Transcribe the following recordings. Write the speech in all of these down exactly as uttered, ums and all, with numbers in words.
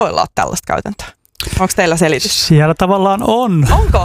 olla tällaista käytäntöä? Onko teillä selitys? Siellä tavallaan on. Onko?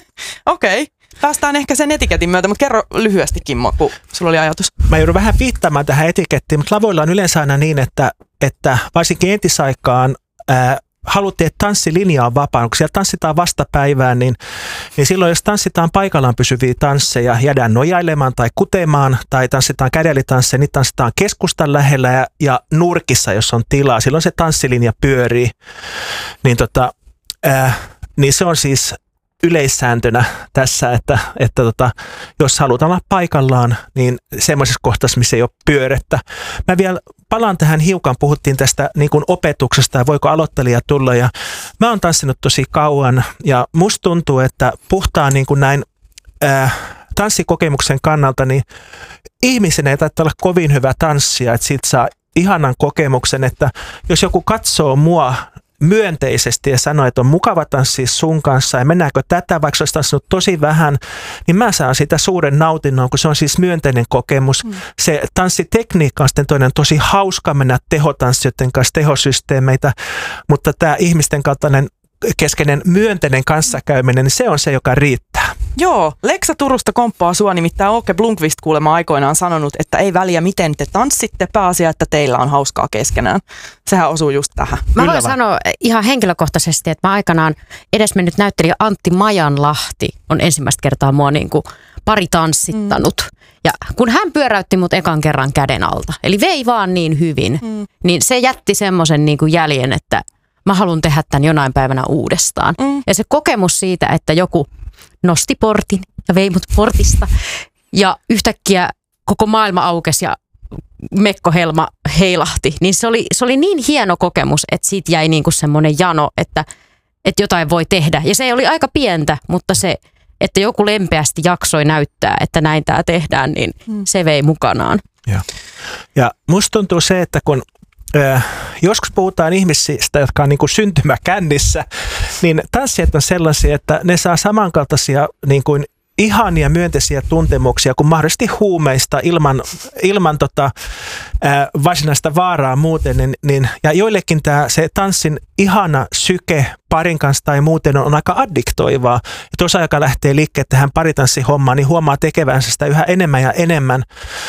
Okei. Okay. Päästään ehkä sen etiketin myötä, mutta kerro lyhyesti, Kimmo, kun sulla oli ajatus. Mä joudun vähän viittaamaan tähän etikettiin, mutta lavoilla on yleensä aina niin, että, että varsinkin entisaikaan ää, haluttiin, että tanssilinja on vapaa. Kun siellä tanssitaan vastapäivään, niin, niin silloin jos tanssitaan paikallaan pysyviä tansseja, jäädään nojailemaan tai kutemaan, tai tanssitaan kädelitansseja, niin tanssitaan keskustan lähellä ja, ja nurkissa, jos on tilaa. Silloin se tanssilinja pyörii. Niin, tota, ää, niin se on siis yleissääntönä tässä, että, että tota, jos halutaan olla paikallaan, niin semmoisessa kohdassa, missä ei ole pyörettä. Mä vielä palaan tähän hiukan, puhuttiin tästä niin kuin opetuksesta ja voiko aloittelija tulla. Ja mä oon tanssinut tosi kauan ja musta tuntuu, että puhtaan niin kuin näin äh, tanssikokemuksen kannalta, niin ihmisen ei tarvitse olla kovin hyvä tanssija, että siitä saa ihanan kokemuksen, että jos joku katsoo mua myönteisesti ja sanoo, että on mukava tanssia sun kanssa ja mennäänkö tätä, vaikka se olisi tanssinut tosi vähän, niin mä saan sitä suuren nautinnon, kun se on siis myönteinen kokemus. Mm. Se tanssitekniikka on sitten toinen tosi hauska mennä tehotanssijoiden kanssa, tehosysteemeitä, mutta tämä ihmisten kaltainen keskeinen myönteinen kanssakäyminen, niin se on se, joka riittää. Joo, Leksa Turusta komppaa sua, nimittäin Åke Blomqvist kuulemma aikoinaan sanonut, että ei väliä miten te tanssitte, pääasia, että teillä on hauskaa keskenään. Sehän osuu just tähän. Mä voin sanoa ihan henkilökohtaisesti, että mä aikanaan edesmennyt näyttelijä Antti Majanlahti on ensimmäistä kertaa mua niin kuin pari tanssittanut. Mm. Ja kun hän pyöräytti mut ekan kerran käden alta, eli vei vaan niin hyvin, mm. niin se jätti semmoisen niin kuin jäljen, että mä haluan tehdä tämän jonain päivänä uudestaan. Mm. Ja se kokemus siitä, että joku nosti portin ja vei mut portista ja yhtäkkiä koko maailma aukesi ja Mekko Helma heilahti, niin se oli, se oli niin hieno kokemus, että siitä jäi niinku semmoinen jano, että, että jotain voi tehdä. Ja se oli aika pientä, mutta se, että joku lempeästi jaksoi näyttää, että näin tämä tehdään, niin mm. se vei mukanaan. Ja, ja musta tuntuu se, että kun Äh, joskus puhutaan ihmisistä, jotka on niin kuin syntymäkännissä, niin tanssijat on sellaisia, että ne saa samankaltaisia niin kuin ihania myönteisiä tuntemuksia kuin mahdollisesti huumeista ilman, ilman tota, ää, varsinaista vaaraa muuten. Niin, niin, ja joillekin tämä se tanssin ihana syke parin kanssa tai muuten on, on aika addiktoivaa. Ja tuossa joka lähtee liikkeelle tähän paritanssihommaan, niin huomaa tekevänsä sitä yhä enemmän ja enemmän.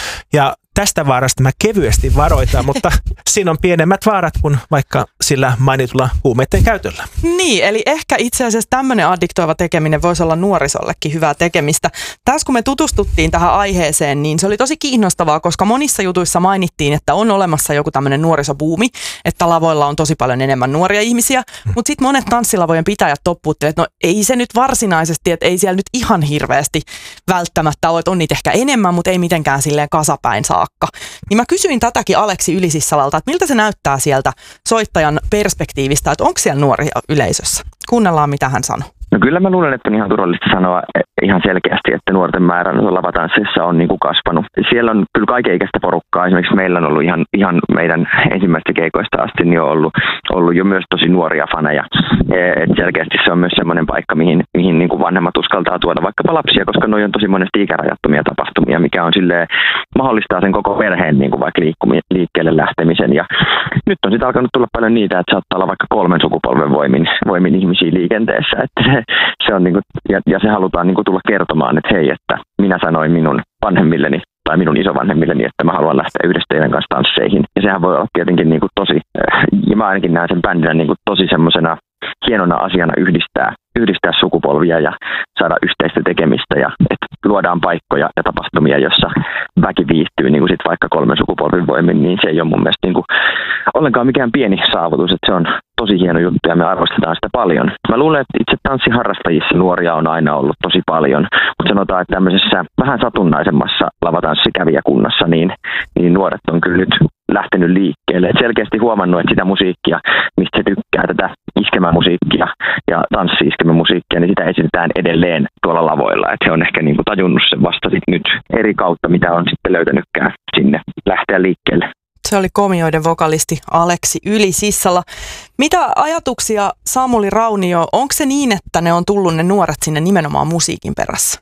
Ja tästä vaarasta mä kevyesti varoitan, mutta siinä on pienemmät vaarat kuin vaikka sillä mainitulla huumeiden käytöllä. Niin, eli ehkä itse asiassa tämmöinen addiktoiva tekeminen voisi olla nuorisollekin hyvää tekemistä. Tässä kun me tutustuttiin tähän aiheeseen, niin se oli tosi kiinnostavaa, koska monissa jutuissa mainittiin, että on olemassa joku tämmöinen nuorisobuumi, että lavoilla on tosi paljon enemmän nuoria ihmisiä, hmm. mutta sitten monet tanssilavojen pitäjät toppuuttelevat, että no ei se nyt varsinaisesti, että ei siellä nyt ihan hirveästi välttämättä ole, että on niitä ehkä enemmän, mutta ei mitenkään silleen kasapäin saakka. Niin mä kysyin tätäkin Aleksi Ylisissalalta, että miltä se näyttää sieltä soittajan perspektiivistä, että onko siellä nuoria yleisössä? Kuunnellaan, mitä hän sanoi. No kyllä mä luulen, että on ihan turvallista sanoa ihan selkeästi, että nuorten määrä lavatanssissa on niin kuin kasvanut. Siellä on kyllä kaikenikäistä porukkaa. Esimerkiksi meillä on ollut ihan, ihan meidän ensimmäistä keikoista asti niin on ollut, ollut jo myös tosi nuoria faneja. Et selkeästi se on myös semmoinen paikka, mihin, mihin niin kuin vanhemmat uskaltaa tuoda vaikkapa lapsia, koska noi on tosi monesti ikärajattomia tapahtumia, mikä on silleen, mahdollistaa sen koko perheen niin kuin vaikka liikkeelle lähtemisen. Ja nyt on sitten alkanut tulla paljon niitä, että saattaa olla vaikka kolmen sukupolven voimin, voimin ihmisiä liikenteessä. Että se, se on niinku, ja, ja se halutaan niinku tulla kertomaan, että hei, että minä sanoin minun vanhemmilleni tai minun isovanhemmilleni, että mä haluan lähteä yhdessä teidän kanssa tansseihin. Ja sehän voi olla tietenkin niinku tosi, ja mä ainakin näen sen bändinä niinku tosi semmoisena hienona asiana yhdistää, yhdistää sukupolvia ja saada yhteistä tekemistä ja että luodaan paikkoja ja tapahtumia, jossa väki viihtyy niin kuin sit vaikka kolmen sukupolvin voimin, niin se ei ole mun mielestä niin kuin ollenkaan mikään pieni saavutus, että se on tosi hieno juttu ja me arvostetaan sitä paljon. Mä luulen, että itse tanssiharrastajissa nuoria on aina ollut tosi paljon, mutta sanotaan, että tämmöisessä vähän satunnaisemmassa lavatanssikävijäkunnassa, niin, niin nuoret on kyllä nyt lähtenyt liikkeelle. Et selkeästi huomannut, että sitä musiikkia, mistä se tykkää, tätä iskemämusiikkia ja tanssi-iskemämusiikkia, niin sitä esitetään edelleen tuolla lavoilla. Et he on ehkä niinku tajunnut sen vasta sit nyt eri kautta, mitä on sitten löytänytkään sinne lähteä liikkeelle. Se oli Komioiden vokalisti Aleksi Ylisissala. Mitä ajatuksia, Samuli Raunio, onko se niin, että ne on tullut ne nuoret sinne nimenomaan musiikin perässä?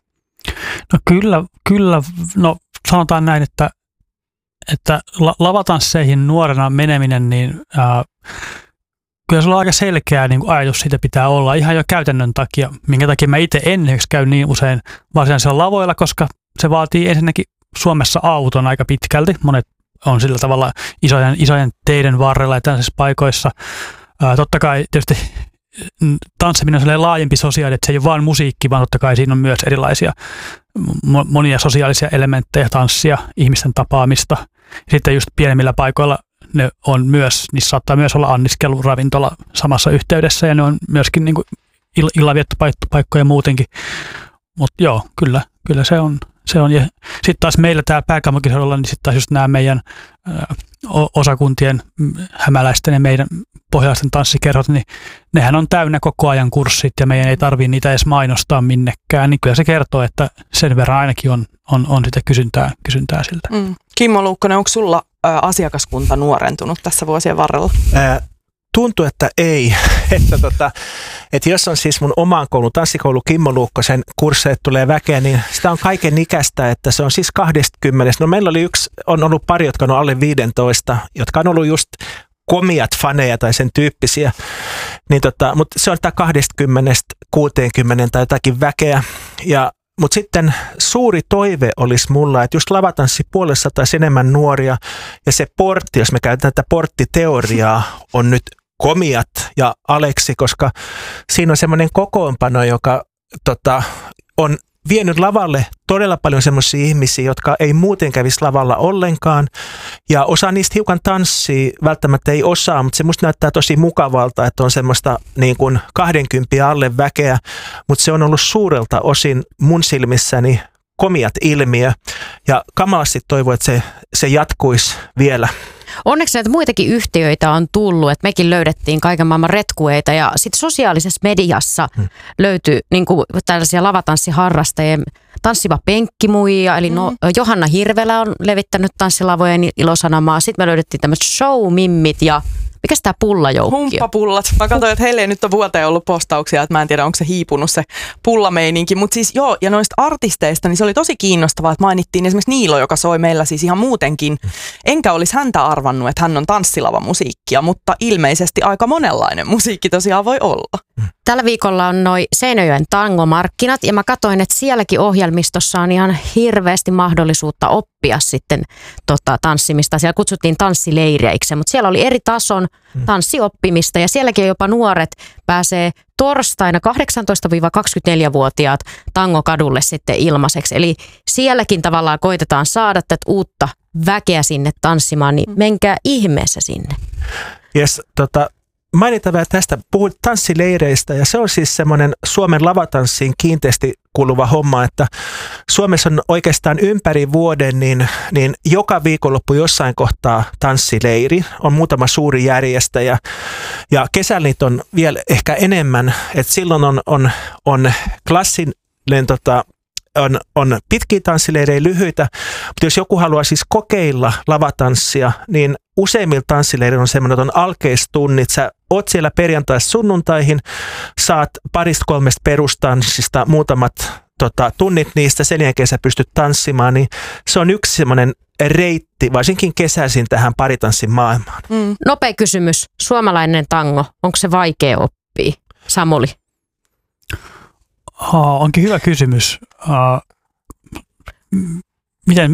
No kyllä, kyllä. No sanotaan näin, että, että lavatansseihin nuorena meneminen, niin ää, kyllä sulla on aika selkeä niin kuin ajatus siitä pitää olla ihan jo käytännön takia, minkä takia mä itse en käy niin usein varsinaisilla lavoilla, koska se vaatii ensinnäkin Suomessa auton aika pitkälti. Monet on sillä tavalla isojen, isojen teiden varrella ja tällaisissa paikoissa. Ää, totta kai tietysti tanssiminen on laajempi sosiaali, että se ei ole vain musiikki, vaan totta kai siinä on myös erilaisia monia sosiaalisia elementtejä, tanssia, ihmisten tapaamista. Sitten just pienemmillä paikoilla ne on myös, niissä saattaa myös olla anniskeluravintola samassa yhteydessä ja ne on myöskin niin kuin illanviettopaikkoja muutenkin. Mutta joo, kyllä, kyllä se on. Se on. Ja sitten taas meillä täällä pääkaupunkiseudulla, niin sitten taas just nämä meidän ö, osakuntien hämäläisten ja meidän pohjalaisten tanssikerhot, niin nehän on täynnä koko ajan kurssit ja meidän ei tarvitse niitä edes mainostaa minnekään. Niin kyllä se kertoo, että sen verran ainakin on, on, on sitä kysyntää, kysyntää siltä. Mm. Kimmo Luukkonen, onko sulla ö, asiakaskunta nuorentunut tässä vuosien varrella? Ää, tuntuu, että ei. että, tota, että jos on siis mun omaan koulun tanssikoulu Kimmo Luukkosen kursseille tulee väkeä, niin sitä on kaiken ikäistä, että se on siis kaksikymmentä. No meillä oli yksi, on ollut pari, jotka on alle viisitoista, jotka on ollut just komiat faneja tai sen tyyppisiä. Niin tota, mutta se on tämä kaksikymmentä kuusikymmentä tai jotakin väkeä. Ja mutta sitten suuri toive olisi mulla, että just lavatanssi puolessa tai enemmän nuoria ja se portti, jos me käytetään tätä porttiteoriaa, on nyt komiat ja Aleksi, koska siinä on semmoinen kokoonpano, joka tota, on vienyt lavalle todella paljon semmoisia ihmisiä, jotka ei muuten kävisi lavalla ollenkaan. Ja osa niistä hiukan tanssia, välttämättä ei osaa, mutta se musta näyttää tosi mukavalta, että on semmoista niin kuin kahdenkymppiä alle väkeä. Mutta se on ollut suurelta osin mun silmissäni komiat ilmiö. Ja kamalasti toivon, että se, se jatkuisi vielä. Onneksi näitä muitakin yhtiöitä on tullut, että mekin löydettiin kaiken maailman retkueita ja sitten sosiaalisessa mediassa hmm. löytyi niin kuin tällaisia lavatanssiharrastajia, tanssiva penkkimuija, eli no, Johanna Hirvelä on levittänyt tanssilavojen ilosanomaa. Sitten me löydettiin tämmöiset show-mimmit ja mikäs tää pullajoukki? Humppapullat. Mä katsoin, että heille ei nyt ole vuoteen ollut postauksia, että mä en tiedä, onko se hiipunut se pullameininki. Mutta siis joo, ja noista artisteista, niin se oli tosi kiinnostavaa, että mainittiin esimerkiksi Niilo, joka soi meillä siis ihan muutenkin. Enkä olisi häntä arvannut, että hän on tanssilava musiikkia, mutta ilmeisesti aika monenlainen musiikki tosiaan voi olla. Tällä viikolla on noi Seinäjoen tangomarkkinat ja mä katsoin, että sielläkin ohjelmistossa on ihan hirveästi mahdollisuutta oppia sitten tota, tanssimista. Siellä kutsuttiin tanssileireiksi, mutta siellä oli eri tason tanssioppimista ja sielläkin jopa nuoret pääsee torstaina kahdeksantoista–kaksikymmentäneljä-vuotiaat tangokadulle sitten ilmaiseksi. Eli sielläkin tavallaan koitetaan saada tätä uutta väkeä sinne tanssimaan, niin menkää ihmeessä sinne. Yes, tota... Mainitaan vielä tästä, puhuit tanssileireistä ja se on siis semmoinen Suomen lavatanssiin kiinteästi kuuluva homma, että Suomessa on oikeastaan ympäri vuoden niin, niin joka viikonloppu jossain kohtaa tanssileiri, on muutama suuri järjestäjä ja kesällä niitä on vielä ehkä enemmän, että silloin on, on, on klassinen tota, On, on pitkiä tanssileirejä, lyhyitä, mutta jos joku haluaa siis kokeilla lavatanssia, niin useimmilla tanssileireillä on semmoinen, että on alkeistunnit. Sä oot siellä perjantaista sunnuntaihin, saat parista kolmesta perustanssista muutamat tota, tunnit niistä, sen jälkeen sä pystyt tanssimaan, niin se on yksi semmoinen reitti, varsinkin kesäisin tähän paritanssin maailmaan. Mm. Nopea kysymys, suomalainen tango, onko se vaikea oppia? Samuli? Oh, onkin hyvä kysymys. Uh, miten?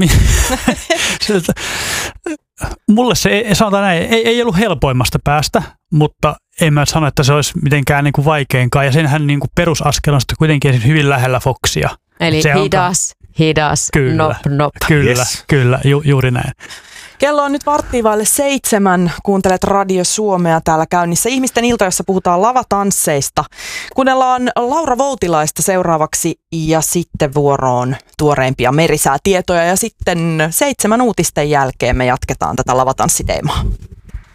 Mulle se, sanotaan näin, ei, ei ollut helpoimmasta päästä, mutta en mä sano, että se olisi mitenkään niin kuin vaikeinkaan. Ja senhän niin kuin perusaskel on kuitenkin hyvin lähellä Foxia. Eli se hidas, on, hidas, kyllä, nop, nop. Kyllä, yes. kyllä ju, juuri näin. Kello on nyt varttia vaille seitsemän. Kuuntelet Radio Suomea täällä käynnissä. Ihmisten ilta, jossa puhutaan lavatansseista. Kuunnellaan Laura Voutilaista seuraavaksi ja sitten vuoroon tuoreimpia merisäätietoja. Ja sitten seitsemän uutisten jälkeen me jatketaan tätä lavatanssiteemaa.